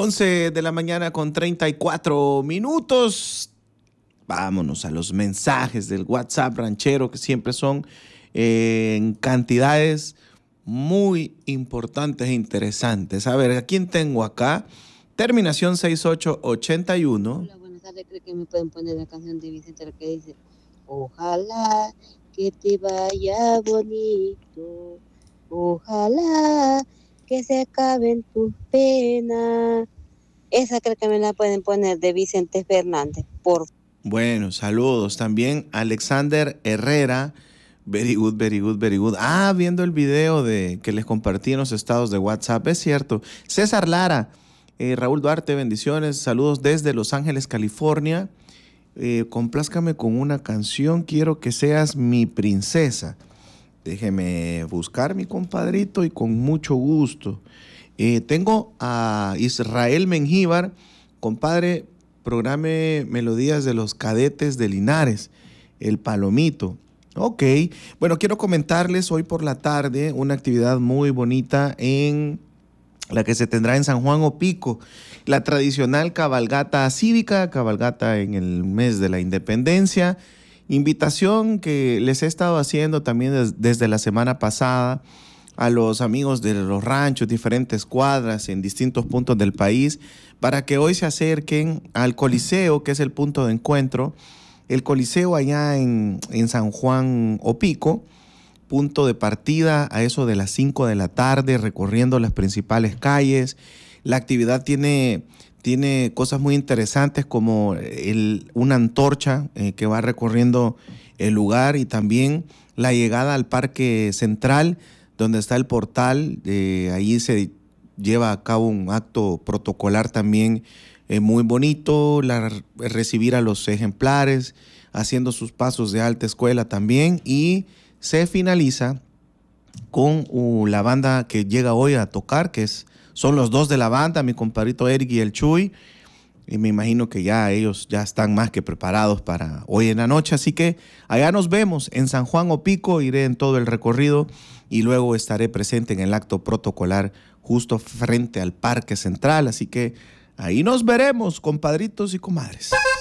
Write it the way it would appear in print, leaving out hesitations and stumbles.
11 de la mañana con 34 minutos. Vámonos a los mensajes del WhatsApp ranchero, que siempre son en cantidades muy importantes e interesantes. A ver, ¿a quién tengo acá? Terminación 6881. Hola, buenas tardes. Creo que me pueden poner la canción de Vicente, la que dice: ojalá que te vaya bonito, ojalá que se acaben tus penas. Esa creo que me la pueden poner, de Vicente Fernández, por favor. Bueno, saludos. También Alexander Herrera. Very good, very good, very good. Viendo el video que les compartí en los estados de WhatsApp. Es cierto. César Lara. Raúl Duarte, bendiciones. Saludos desde Los Ángeles, California. Complázcame con una canción. Quiero que seas mi princesa. Déjeme buscar, mi compadrito, y con mucho gusto. Tengo a Israel Mengíbar. Compadre, programe Melodías de los Cadetes de Linares, El Palomito. Ok, bueno, quiero comentarles hoy por la tarde una actividad muy bonita en la que se tendrá en San Juan Opico, la tradicional cabalgata cívica, cabalgata en el mes de la Independencia. Invitación que les he estado haciendo también desde la semana pasada a los amigos de los ranchos, diferentes cuadras en distintos puntos del país, para que hoy se acerquen al Coliseo, que es el punto de encuentro. El Coliseo allá en San Juan Opico, punto de partida a eso de las 5 de la tarde, recorriendo las principales calles. La actividad tiene cosas muy interesantes como una antorcha que va recorriendo el lugar, y también la llegada al Parque Central, donde está el portal. Ahí se lleva a cabo un acto protocolar también muy bonito, recibir a los ejemplares, haciendo sus pasos de alta escuela también, y se finaliza con la banda que llega hoy a tocar, son los dos de la banda, mi compadrito Eric y el Chuy, y me imagino que ellos ya están más que preparados para hoy en la noche, así que allá nos vemos en San Juan Opico. Iré en todo el recorrido y luego estaré presente en el acto protocolar justo frente al Parque Central, así que ahí nos veremos, compadritos y comadres.